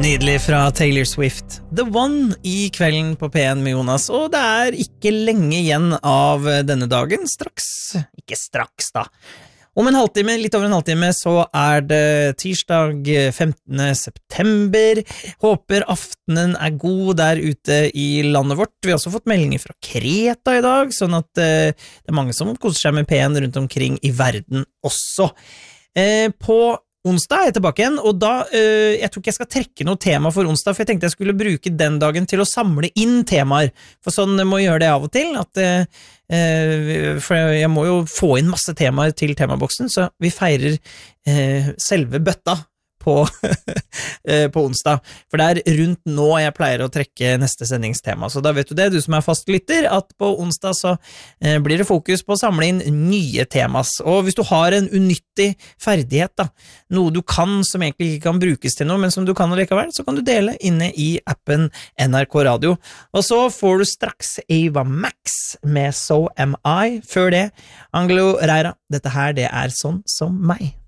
Nydelig fra Taylor Swift. The One I kvelden på P1 med Jonas, og det ikke lenge igjen av denne dagen. Ikke straks da. Om en halvtime, litt over en halvtime, så det tirsdag 15. september. Håper aftenen god der ute I landet vårt. Vi har også fått meldinger fra Kreta I dag, sånn at det mange som koser seg med P1 rundt omkring I verden også. På onsdag jeg tilbake igjen, og da, jeg tror ikke jeg skal trekke noe tema for onsdag, for jeg tenkte jeg skulle bruke den dagen til å samle inn temaer, for sånn må jeg gjøre det av og til, for jeg må jo få inn masse temaer til temaboksen, så vi feirer selve bøtta på onsdag, for det rundt nå jeg pleier å trekke neste sendingstema, så da vet du det, du som fast lytter, at på onsdag så blir det fokus på å samle inn nye temas, og hvis du har en unyttig ferdighet da, noe du kan som egentlig ikke kan brukes til noe, men som du kan likevel, så kan du dele inne I appen NRK Radio, og så får du straks Ava Max med So Am I, før det Angelo Reira, dette her det Sånn som meg.